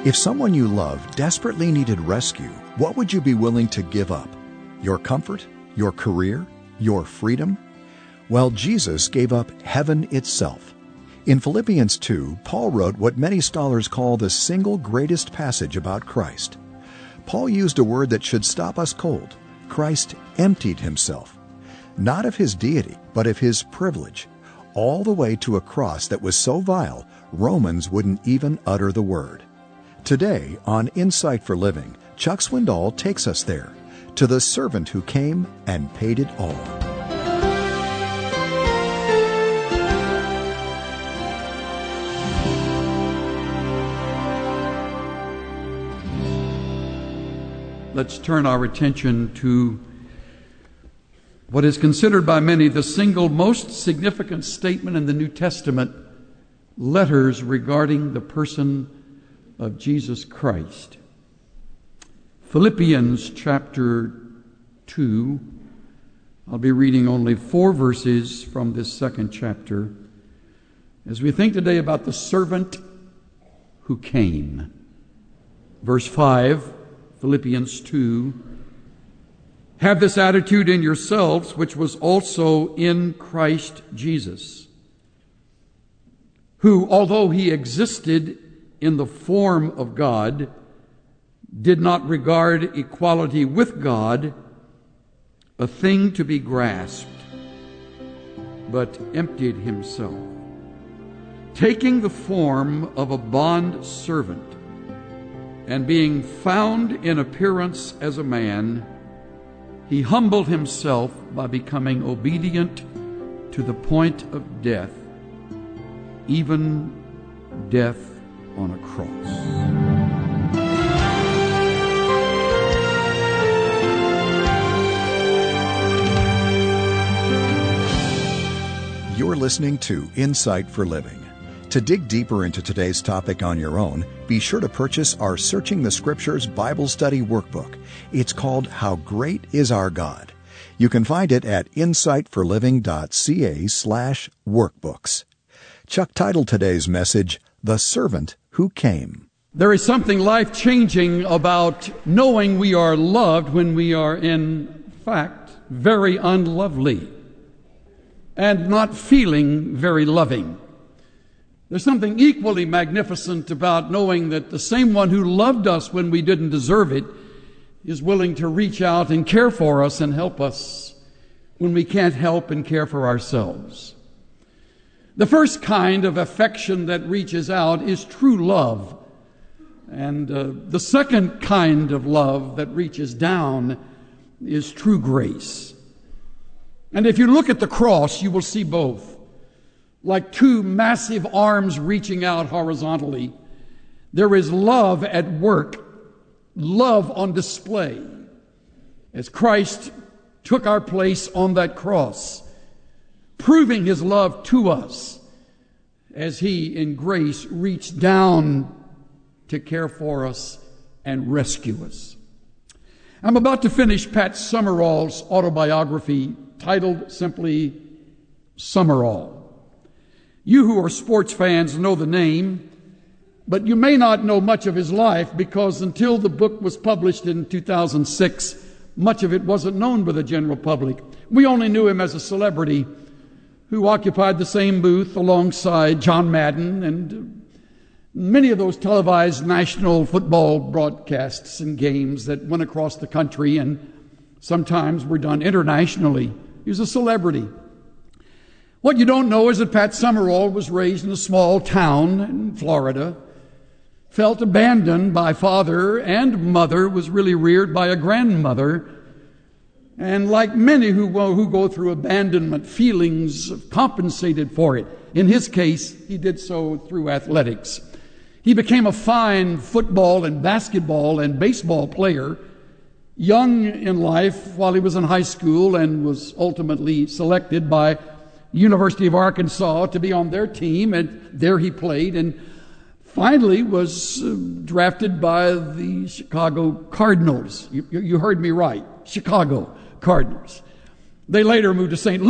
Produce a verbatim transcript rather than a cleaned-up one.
If someone you love desperately needed rescue, what would you be willing to give up? Your comfort? Your career? Your freedom? Well, Jesus gave up heaven itself. In Philippians two, Paul wrote what many scholars call the single greatest passage about Christ. Paul used a word that should stop us cold. Christ emptied himself, not of his deity, but of his privilege, all the way to a cross that was so vile, Romans wouldn't even utter the word. Today, on Insight for Living, Chuck Swindoll takes us there, to the servant who came and paid it all. Let's turn our attention to what is considered by many the single most significant statement in the New Testament, letters regarding the person of Jesus Christ. Philippians chapter two. I'll be reading only four verses from this second chapter as we think today about the servant who came. Verse five, Philippians two. Have this attitude in yourselves, which was also in Christ Jesus, who, although he existed in the form of God, did not regard equality with God a thing to be grasped, but emptied himself, taking the form of a bond servant, and being found in appearance as a man, he humbled himself by becoming obedient to the point of death, even death on a cross. You're listening to Insight for Living. To dig deeper into today's topic on your own, be sure to purchase our Searching the Scriptures Bible Study Workbook. It's called How Great is Our God. You can find it at insightforliving.ca slash workbooks. Chuck titled today's message, The Servant Who Came. There is something life-changing about knowing we are loved when we are in fact very unlovely and not feeling very loving. There's something equally magnificent about knowing that the same one who loved us when we didn't deserve it is willing to reach out and care for us and help us when we can't help and care for ourselves. The first kind of affection that reaches out is true love. And uh, the second kind of love that reaches down is true grace. And if you look at the cross, you will see both. Like two massive arms reaching out horizontally, there is love at work, love on display, as Christ took our place on that cross, proving his love to us as he, in grace, reached down to care for us and rescue us. I'm about to finish Pat Summerall's autobiography titled simply Summerall. You who are sports fans know the name, but you may not know much of his life because until the book was published in two thousand six, much of it wasn't known by the general public. We only knew him as a celebrity who occupied the same booth alongside John Madden and many of those televised national football broadcasts and games that went across the country and sometimes were done internationally. He was a celebrity. What you don't know is that Pat Summerall was raised in a small town in Florida, felt abandoned by father and mother, was really reared by a grandmother, and like many who, who go through abandonment, feelings compensated for it. In his case, he did so through athletics. He became a fine football and basketball and baseball player young in life while he was in high school and was ultimately selected by University of Arkansas to be on their team, and there he played and finally was uh, drafted by the Chicago Cardinals. You, you heard me right, Chicago Cardinals. They later moved to Saint Louis.